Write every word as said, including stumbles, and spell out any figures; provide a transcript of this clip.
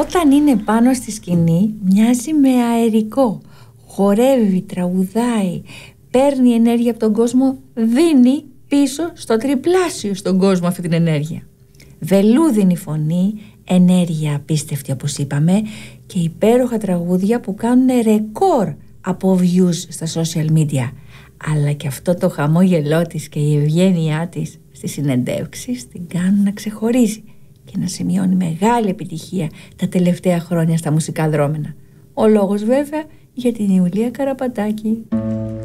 Όταν είναι πάνω στη σκηνή μοιάζει με αερικό. Χορεύει, τραγουδάει, παίρνει ενέργεια από τον κόσμο, δίνει πίσω στο τριπλάσιο στον κόσμο αυτή την ενέργεια. Βελούδινη φωνή, ενέργεια απίστευτη όπως είπαμε, και υπέροχα τραγούδια που κάνουν ρεκόρ από views στα social media. Αλλά και αυτό το χαμόγελό της και η ευγένειά της στις συνεντεύξεις την κάνουν να ξεχωρίζει και να σημειώνει μεγάλη επιτυχία τα τελευταία χρόνια στα μουσικά δρόμενα. Ο λόγος βέβαια για την Ιουλία Καραπατάκη.